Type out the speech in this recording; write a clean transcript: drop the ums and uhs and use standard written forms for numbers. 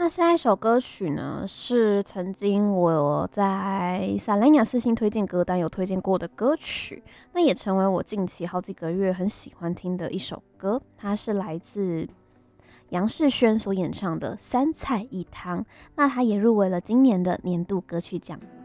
那下一首歌曲呢，是曾经我在萨兰雅私信推荐歌单有推荐过的歌曲，那也成为我近期好几个月很喜欢听的一首歌。它是来自杨世轩所演唱的《三菜一汤》，那它也入围了今年的年度歌曲奖。